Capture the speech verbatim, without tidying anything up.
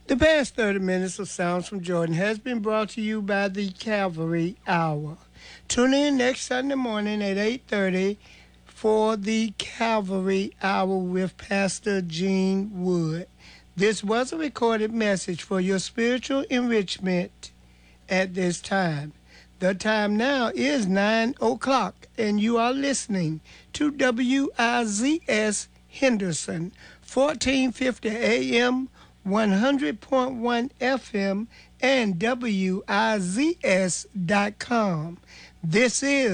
The past thirty minutes of Sounds from Jordan has been brought to you by the Calvary Hour. Tune in next Sunday morning at eight thirty for the Calvary Hour with Pastor Gene Wood. This was a recorded message for your spiritual enrichment at this time. The time now is nine o'clock, and you are listening to W I Z S Henderson, fourteen fifty A M, one hundred point one F M, and W I Z S dot com. This is